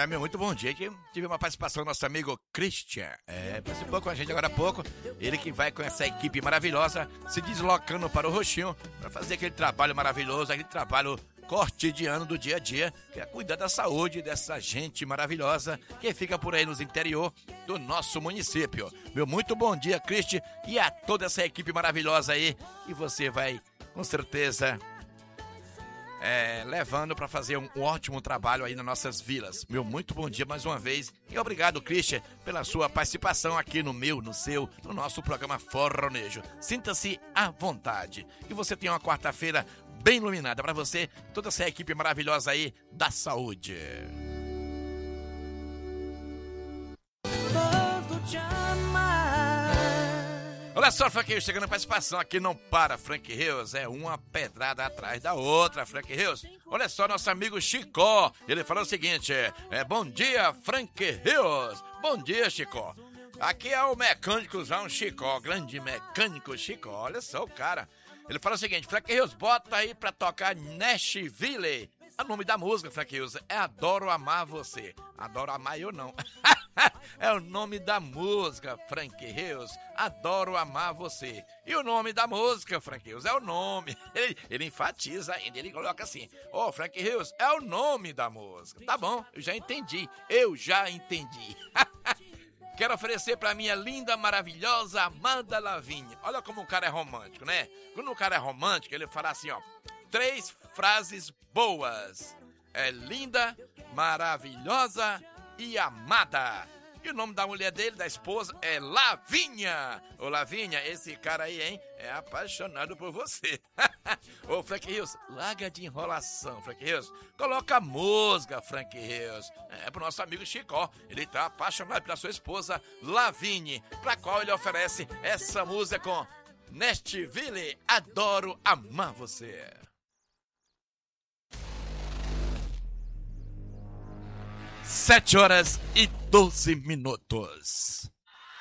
Meu, muito bom dia. Tive uma participação do nosso amigo Christian. Participou com a gente agora há pouco. Ele que vai com essa equipe maravilhosa se deslocando para o Roxinho para fazer aquele trabalho maravilhoso, aquele trabalho cotidiano do dia a dia, que é cuidar da saúde dessa gente maravilhosa que fica por aí nos interior do nosso município. Meu, muito bom dia, Christian, e a toda essa equipe maravilhosa aí, e você vai, com certeza, levando para fazer um ótimo trabalho aí nas nossas vilas. Meu, muito bom dia mais uma vez, e obrigado, Christian, pela sua participação aqui no meu, no seu, no nosso programa Forronejo. Sinta-se à vontade, e você tenha uma quarta-feira bem iluminada para você, toda essa equipe maravilhosa aí da saúde. Olha só, Frank Rios, chegando a participação aqui, não para, Frank Rios, é uma pedrada atrás da outra, Frank Rios. Olha só, nosso amigo Chicó, ele falou o seguinte, bom dia, Frank Rios, bom dia, Chicó. Aqui é o mecânicozão Chicó, grande mecânico Chicó, olha só o cara. Ele fala o seguinte, Frank Rios, bota aí pra tocar Nashville. O nome da música, Frank Rios, é Adoro Amar Você. Adoro amar eu não. É o nome da música, Frank Rios, Adoro Amar Você. E o nome da música, Frank Rios, é o nome. Ele enfatiza ainda, ele coloca assim, Frank Rios, é o nome da música. Tá bom, eu já entendi. Quero oferecer pra minha linda, maravilhosa Amanda Lavigne. Olha como o cara é romântico, né? Quando o cara é romântico, ele fala assim, 3 frases boas. É linda, maravilhosa e amada. E o nome da mulher dele, da esposa, é Lavinha. Ô, Lavinha, esse cara aí, hein, é apaixonado por você. Ô, Frank Rios, larga de enrolação, Frank Rios. Coloca a música, Frank Rios. É pro nosso amigo Chicó. Ele tá apaixonado pela sua esposa, Lavigne, pra qual ele oferece essa música com Nashville, Adoro Amar Você. 7 horas e 12 minutos.